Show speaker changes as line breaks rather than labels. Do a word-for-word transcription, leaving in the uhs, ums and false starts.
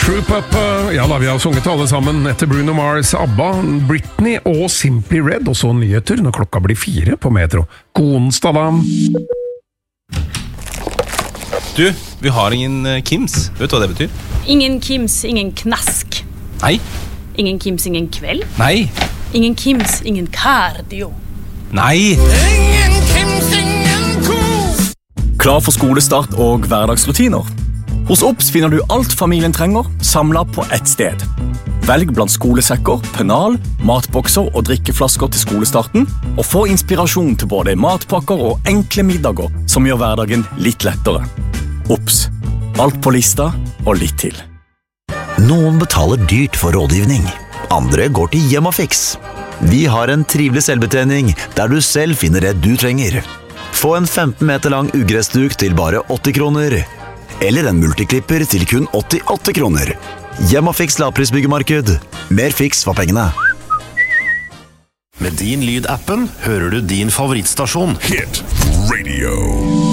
Troop Up, ja da, vi har sunget alle sammen etter Bruno Mars, ABBA, Britney og Simply Red, og så nyheter når klokka blir fire på Metro. God onsdag da!
Du, vi har ingen Kims, vet du hva det betyr?
Ingen Kims, ingen knask.
Nei.
Ingen Kims, ingen kveld.
Nei.
Ingen Kims, ingen cardio.
Nei.
Ingen Kims, ingen ko.
Klar for skolestart og hverdagsrutiner? Hos Ops finner du alt familien trenger, samlet på ett sted. Velg blant skolesekker, pennal, matbokser og drikkeflasker til skolestarten, og få inspirasjon til både matpakker og enkle middager som gjør hverdagen litt lettere. Ops. Alt på lista og litt til.
Noen betaler dyrt for rådgivning. Andre går til Hjemmafix. Vi har en trivelig selvbetjening der du selv finner det du trenger. Få en femten meter lang ugressduk til bare åtti kroner. Eller en multiklipper til kun åttiåtte kroner. Hjemmafix lavprisbyggemarked. Mer fiks for pengene.
Med din lyd-appen hører du din favorittstasjon.
Hit Radio.